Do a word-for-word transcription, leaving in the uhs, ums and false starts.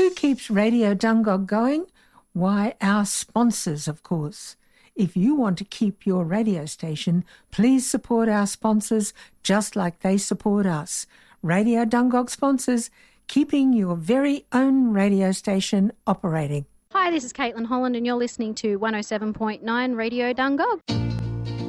Who keeps Radio Dungog going? Why, our sponsors, of course. If you want to keep your radio station, please support our sponsors just like they support us. Radio Dungog sponsors, keeping your very own radio station operating. Hi, this is Caitlin Holland and you're listening to one oh seven point nine Radio Dungog.